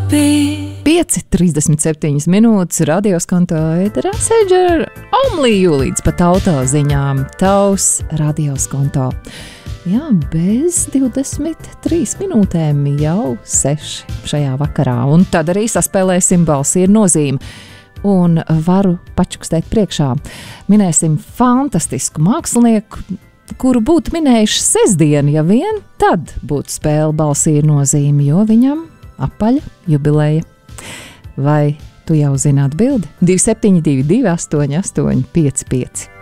5:37 minūtes radioskonto ēterā sēž ar Omliju līdz pat autoziņām. Tavs radioskonto. Jā, bez 23 minūtēm jau 6 šajā vakarā. Un tad arī saspēlēsim balsi ir nozīme. Un varu pačukstēt priekšā. Minēsim fantastisku mākslinieku, kuru būtu minējuši sestdienu, ja vien tad būtu spēle balsi ir nozīme, jo viņam apaļa jubileja. Vai tu jau zini atbildi? 272 885 55.